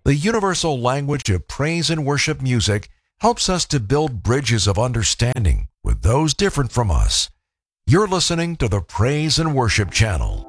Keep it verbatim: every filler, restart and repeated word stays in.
The universal language of praise and worship music helps us to build bridges of understanding with those different from us. You're listening to the Praise and Worship Channel.